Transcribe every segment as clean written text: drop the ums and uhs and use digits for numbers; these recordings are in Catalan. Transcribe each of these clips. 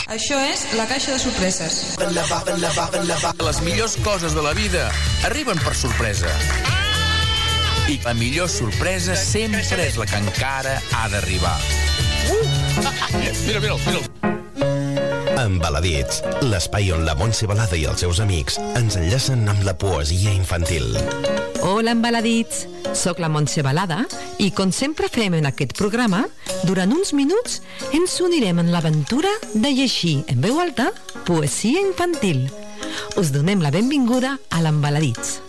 Això és La Caixa de Sorpreses. Les millors coses de la vida arriben per sorpresa. I la millor sorpresa sempre és la que encara ha d'arribar. Mira'l. Embaladits, l'espai on la Montse Balada i els seus amics ens enllacen amb la poesia infantil. Hola, Embaladits! Soc la Montse Balada i, com sempre fem en aquest programa, durant uns minuts ens unirem en l'aventura de llegir en veu alta poesia infantil. Us donem la benvinguda a l'Embaladits.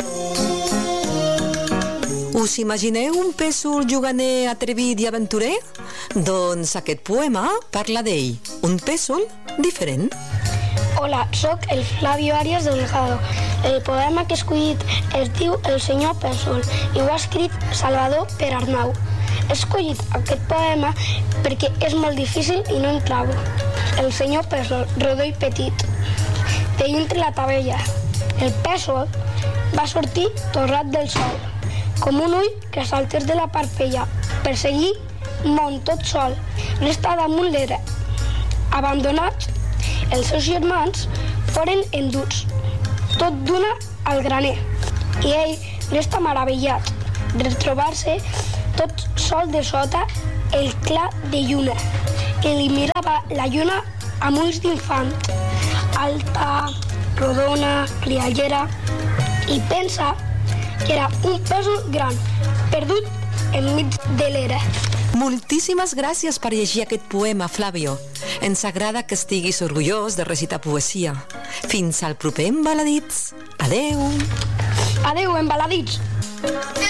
Us imagineu un pèsol juganer atrevit i aventurer? Doncs aquest poema parla d'ell, un pèsol diferent. Hola, sóc el Flavio Arias Delgado. El poema que he escollit es diu El senyor Pèsol i ho ha escrit Salvador Perarnau. He escollit aquest poema perquè és molt difícil i no en trobo. El senyor Pèsol, rodó i petit, de dintre la tabella. El pèsol va sortir torrat del sol, com un ull que saltés de la parpella, per seguir món tot sol. Resta damunt l'era. Abandonats, els seus germans foren enduts, tot d'una al graner, i ell resta meravellat de trobar-se tot sol de sota el clar de lluna, que li mirava la lluna amb ulls d'infant, alta, rodona, criallera, i pensa que era un pèsol gran, perdut enmig de l'era. Moltíssimes gràcies per llegir aquest poema, Flavio. Ens agrada que estiguis orgullós de recitar poesia. Fins al proper Embaladits. Adeu! Adeu, Embaladits!